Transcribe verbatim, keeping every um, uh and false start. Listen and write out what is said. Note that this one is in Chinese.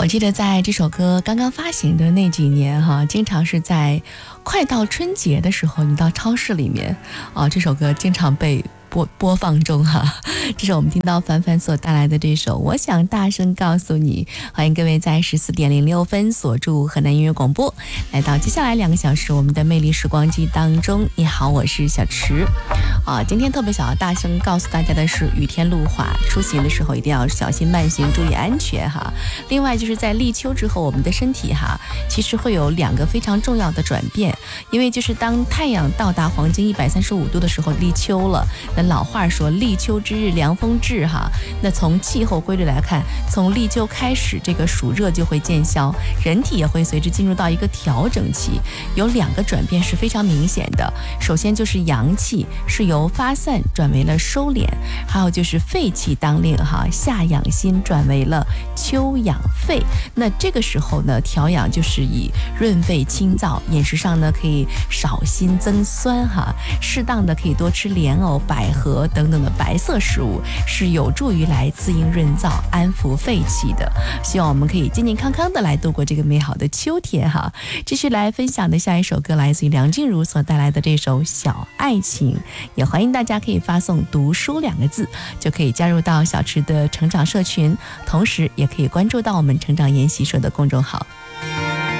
我记得在这首歌刚刚发行的那几年哈，经常是在快到春节的时候，你到超市里面啊，这首歌经常被播播放中哈。这是我们听到凡凡所带来的这首我想大声告诉你。欢迎各位在十四点零六分锁住河南音乐广播，来到接下来两个小时我们的魅力时光机当中。你好，我是小池啊。今天特别想要大声告诉大家的是，雨天路滑，出行的时候一定要小心慢行，注意安全哈。另外就是在立秋之后，我们的身体哈其实会有两个非常重要的转变，因为就是当太阳到达黄金一百三十五度的时候，立秋了。那老话说立秋之日凉风至哈，那从气候规律来看，从立秋开始，这个暑热就会见消，人体也会随之进入到一个调整期。有两个转变是非常明显的，首先就是阳气是由发散转为了收敛，还有就是肺气当令哈，夏养心转为了秋养肺。那这个时候呢，调养就是以润肺清燥，饮食上呢可以少辛增酸哈，适当的可以多吃莲藕、百合等等的白色食物，是有助于来滋阴润燥、安抚肺气的。希望我们可以健健康康的来度过这个美好的秋天哈。继续来分享的下一首歌来自于梁静茹所带来的这首《小爱情》，也欢迎大家可以发送读书两个字，就可以加入到小池的成长社群，同时也可以关注到我们成长研习社的公众号。